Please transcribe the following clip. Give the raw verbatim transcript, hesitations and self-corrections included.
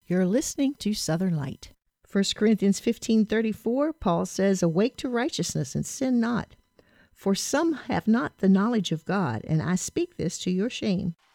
You're listening to Southern Light. First Corinthians fifteen thirty-four, Paul says, "Awake to righteousness and sin not. For some have not the knowledge of God, and I speak this to your shame."